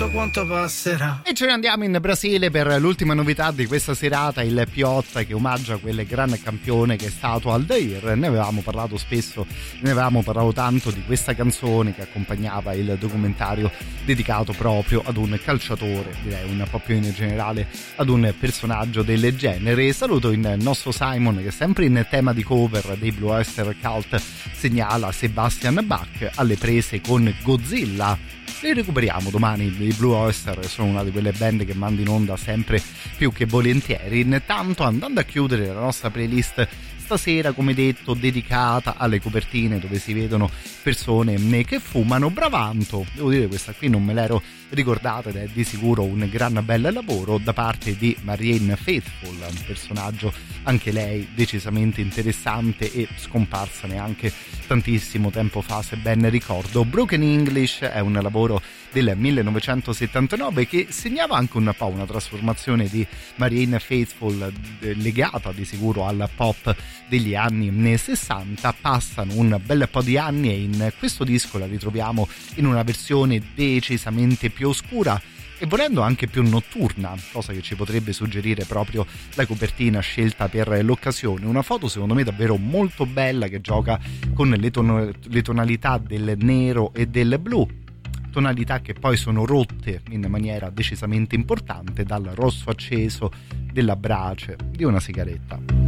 quanto passerà. E ce ne andiamo in Brasile per l'ultima novità di questa serata, il P8 che omaggia quel grande campione che è stato Aldair. Ne avevamo parlato spesso, ne avevamo parlato tanto di questa canzone che accompagnava il documentario dedicato proprio ad un calciatore, direi un po' più in generale ad un personaggio del genere. Saluto il nostro Simon che sempre in tema di cover dei Blue Oyster Cult segnala Sebastian Bach alle prese con Godzilla. Li recuperiamo domani, i Blue Oyster sono una di quelle band che mando in onda sempre più che volentieri. Intanto, andando a chiudere la nostra playlist stasera, come detto, dedicata alle copertine dove si vedono persone che fumano, Bravanto, devo dire questa qui non me l'ero ricordata ed è di sicuro un gran bel lavoro da parte di Marianne Faithfull, un personaggio anche lei decisamente interessante e scomparsa neanche tantissimo tempo fa, se ben ricordo. Broken English è un lavoro del 1979 che segnava anche un po' una trasformazione di Marianne Faithfull legata di sicuro al pop degli anni 60. Passano un bel po' di anni e in questo disco la ritroviamo in una versione decisamente più oscura e volendo anche più notturna, cosa che ci potrebbe suggerire proprio la copertina scelta per l'occasione. Una foto secondo me davvero molto bella che gioca con le tonalità del nero e del blu, tonalità che poi sono rotte in maniera decisamente importante dal rosso acceso della brace di una sigaretta.